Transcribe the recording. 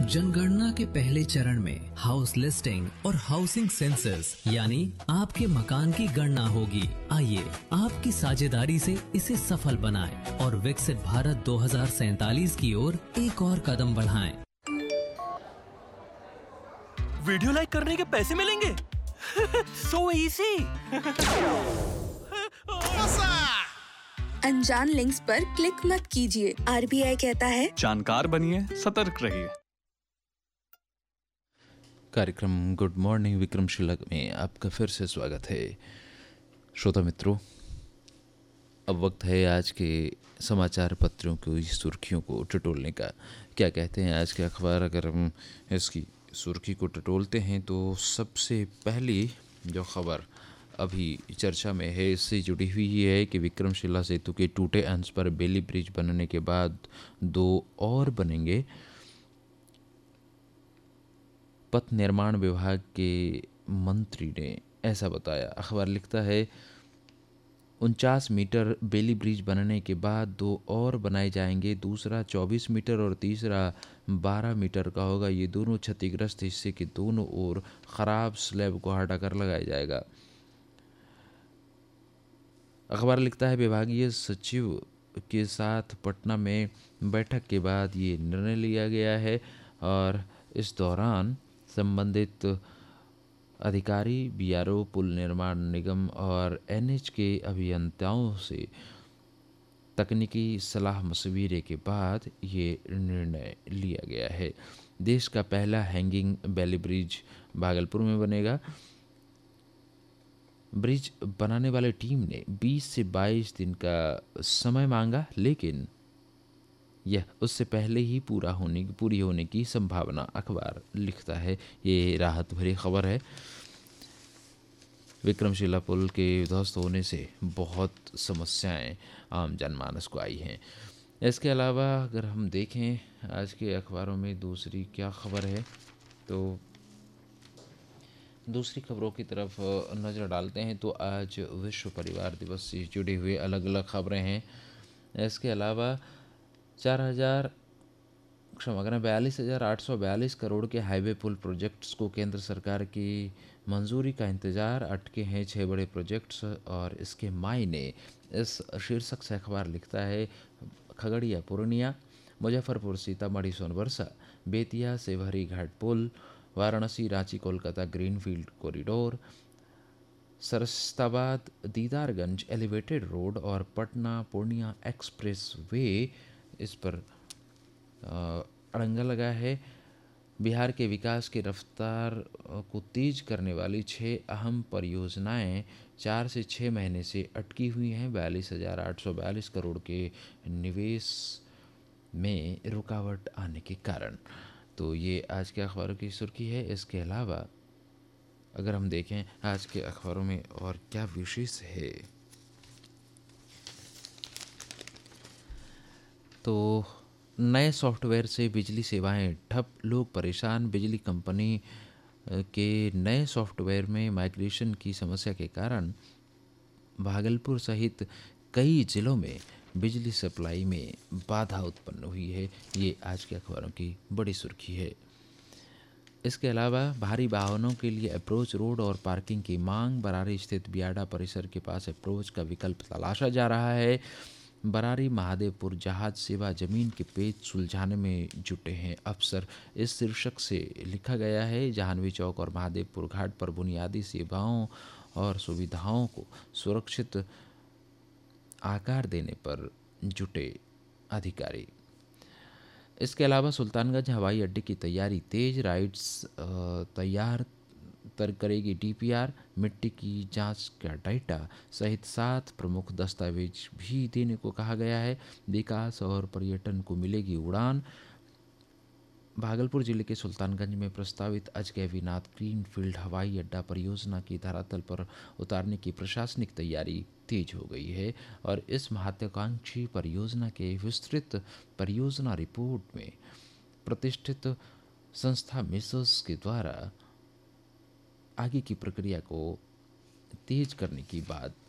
जनगणना के पहले चरण में हाउस लिस्टिंग और हाउसिंग सेंसस यानी आपके मकान की गणना होगी। आइए आपकी साझेदारी से इसे सफल बनाएं और विकसित भारत 2047 की ओर एक और कदम बढ़ाएं। वीडियो लाइक करने के पैसे मिलेंगे। So easy. अनजान लिंक्स पर क्लिक मत कीजिए। आरबीआई कहता है जानकार बनिए, सतर्क रहिए। कार्यक्रम गुड मॉर्निंग विक्रमशिला में आपका फिर से स्वागत है। श्रोता मित्रों, अब वक्त है आज के समाचार पत्रों की सुर्खियों को टटोलने का। क्या कहते हैं आज के अखबार? अगर हम इसकी सुर्खी को टटोलते हैं तो सबसे पहली जो खबर अभी चर्चा में है इससे जुड़ी हुई है कि विक्रमशिला सेतु के टूटे अंश पर बेली ब्रिज बनने के बाद 2 और बनेंगे। पथ निर्माण विभाग के मंत्री ने ऐसा बताया। अखबार लिखता है 49 मीटर बेली ब्रिज बनने के बाद 2 और बनाए जाएंगे। दूसरा 24 मीटर और तीसरा 12 मीटर का होगा। ये दोनों क्षतिग्रस्त हिस्से के दोनों ओर खराब स्लैब को हटाकर लगाया जाएगा। अखबार लिखता है विभागीय सचिव के साथ पटना में बैठक के बाद ये निर्णय लिया गया है और इस दौरान संबंधित अधिकारी, बीआरओ, पुल निर्माण निगम और एनएच के अभियंताओं से तकनीकी सलाह मशविरे के बाद ये निर्णय लिया गया है। देश का पहला हैंगिंग बेली ब्रिज भागलपुर में बनेगा। ब्रिज बनाने वाली टीम ने 20 से 22 दिन का समय मांगा, लेकिन यह उससे पहले ही पूरी होने की संभावना अखबार लिखता है। ये राहत भरी खबर है। विक्रमशिला पुल के ध्वस्त होने से बहुत समस्याएं आम जनमानस को आई हैं। इसके अलावा अगर हम देखें आज के अखबारों में दूसरी क्या खबर है, तो दूसरी खबरों की तरफ नज़र डालते हैं तो आज विश्व परिवार दिवस से जुड़े हुए अलग अलग खबरें हैं। इसके अलावा 42,842 करोड़ के हाईवे पुल प्रोजेक्ट्स को केंद्र सरकार की मंजूरी का इंतज़ार। अटके हैं 6 बड़े प्रोजेक्ट्स और इसके मायने। इस शीर्षक से अखबार लिखता है खगड़िया पूर्णिया, मुजफ्फरपुर सीतामढ़ी सोनबरसा, बेतिया सेवहरी घाट पुल, Varanasi Ranchi Kolkata greenfield corridor, सरस्ताबाद Didarganj elevated road और पटना पूर्णिया एक्सप्रेस वे, इस पर अड़ंगा लगा है। बिहार के विकास की रफ्तार को तेज करने वाली 6 अहम परियोजनाएं 4 से 6 महीने से अटकी हुई हैं। 42,842 करोड़ के निवेश में रुकावट आने के कारण। तो ये आज के अखबारों की सुर्खी है। इसके अलावा अगर हम देखें आज के अखबारों में और क्या विशेष है, तो नए सॉफ्टवेयर से बिजली सेवाएं ठप, लोग परेशान। बिजली कंपनी के नए सॉफ्टवेयर में माइग्रेशन की समस्या के कारण भागलपुर सहित कई जिलों में बिजली सप्लाई में बाधा उत्पन्न हुई है। ये आज के अखबारों की बड़ी सुर्खी है। इसके अलावा भारी वाहनों के लिए अप्रोच रोड और पार्किंग की मांग। बरारी स्थित बियाडा परिसर के पास अप्रोच का विकल्प तलाशा जा रहा है। बरारी महादेवपुर जहाज सेवा जमीन के पेच सुलझाने में जुटे हैं अफसर। इस शीर्षक से लिखा गया है जाह्नवी चौक और महादेवपुर घाट पर बुनियादी सेवाओं और सुविधाओं को सुरक्षित आकार देने पर जुटे अधिकारी। इसके अलावा सुल्तानगंज हवाई अड्डे की तैयारी तेज। राइट्स तैयार करेगी डीपीआर। मिट्टी की जांच का डाटा सहित 7 प्रमुख दस्तावेज भी देने को कहा गया है। विकास और पर्यटन को मिलेगी उड़ान। भागलपुर जिले के सुल्तानगंज में प्रस्तावित अजगैबीनाथ ग्रीनफील्ड हवाई अड्डा परियोजना की धरातल पर उतारने की प्रशासनिक तैयारी तेज हो गई है और इस महत्वाकांक्षी परियोजना के विस्तृत परियोजना रिपोर्ट में प्रतिष्ठित संस्था मेसर्स के द्वारा आगे की प्रक्रिया को तेज करने की बात